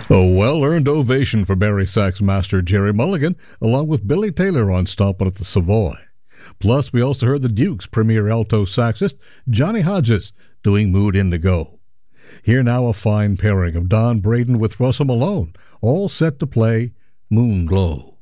A well-earned ovation for Barry sax master Jerry Mulligan, along with Billy Taylor on Stompin' at the Savoy. Plus, we also heard the Duke's premier alto saxist, Johnny Hodges, doing Mood Indigo. Here now a fine pairing of Don Braden with Russell Malone, all set to play Moon Glow.